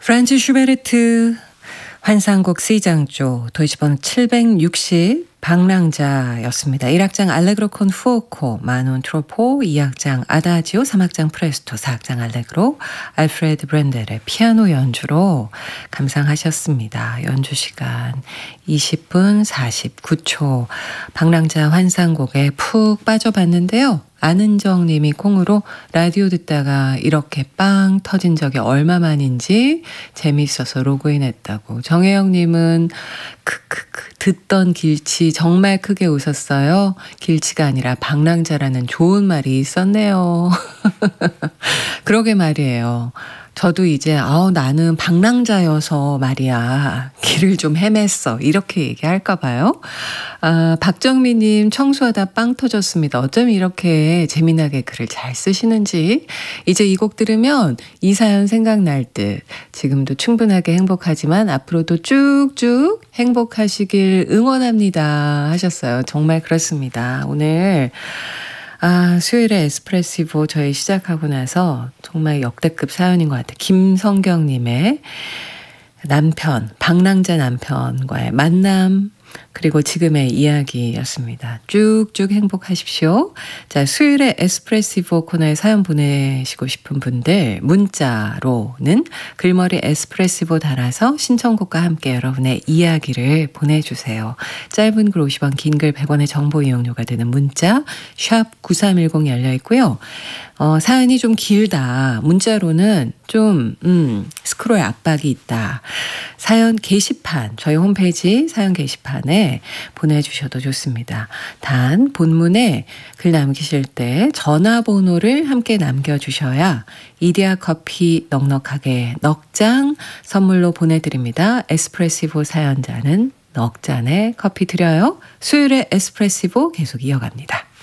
프란츠 슈베르트 환상곡 C장조 도이치번 760 방랑자였습니다. 1악장 알레그로 콘 푸오코 마논 트로포 2악장 아다지오 3악장 프레스토 4악장 알레그로 알프레드 브렌델의 피아노 연주로 감상하셨습니다. 연주 시간 20분 49초 방랑자 환상곡에 푹 빠져봤는데요. 안은정 님이 콩으로 라디오 듣다가 이렇게 빵 터진 적이 얼마만인지 재미있어서 로그인했다고. 정혜영 님은 크크크 듣던 길치 정말 크게 웃었어요. 길치가 아니라 방랑자라는 좋은 말이 있었네요. 그러게 말이에요. 저도 이제 나는 방랑자여서 말이야 길을 좀 헤맸어 이렇게 얘기할까 봐요. 박정미님 청소하다 빵 터졌습니다. 어쩜 이렇게 재미나게 글을 잘 쓰시는지. 이제 이 곡 들으면 이 사연 생각날 듯. 지금도 충분하게 행복하지만 앞으로도 쭉쭉 행복하시길 응원합니다 하셨어요. 정말 그렇습니다. 오늘 수요일에 에스프레시보 저희 시작하고 나서 정말 역대급 사연인 것 같아요. 김성경님의 남편, 방랑자 남편과의 만남, 그리고 지금의 이야기였습니다. 쭉쭉 행복하십시오. 자, 수요일에 에스프레시보 코너에 사연 보내시고 싶은 분들 문자로는 글머리 에스프레시보 달아서 신청곡과 함께 여러분의 이야기를 보내주세요. 짧은 글 50원, 긴 글 100원의 정보 이용료가 되는 문자 샵 9310 열려 있고요. 사연이 좀 길다. 문자로는 좀 스크롤 압박이 있다. 사연 게시판, 저희 홈페이지 사연 게시판에 보내주셔도 좋습니다. 단 본문에 글 남기실 때 전화번호를 함께 남겨주셔야 이디야 커피 넉넉하게 넉장 선물로 보내드립니다. 에스프레시보 사연자는 넉 잔의 커피 드려요. 수요일에 에스프레시보 계속 이어갑니다.